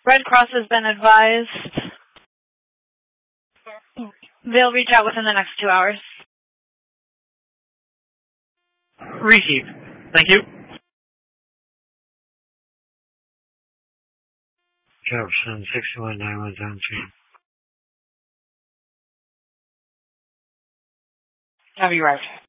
Red Cross has been advised. They'll reach out within the next 2 hours. Reheat. Thank you. Jefferson, 619117. Have you arrived?